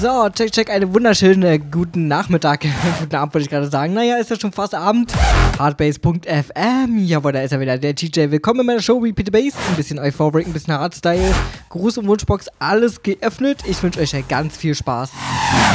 So, check, einen wunderschönen guten Nachmittag. Guten Abend wollte ich gerade sagen. Naja, ist ja schon fast Abend. Hardbase.fm. Jawohl, da ist er wieder, der TJ. Willkommen in meiner Show Repeat the Bass. Ein bisschen Euphoric, ein bisschen Hardstyle. Gruß und Wunschbox, alles geöffnet. Ich wünsche euch ja ganz viel Spaß.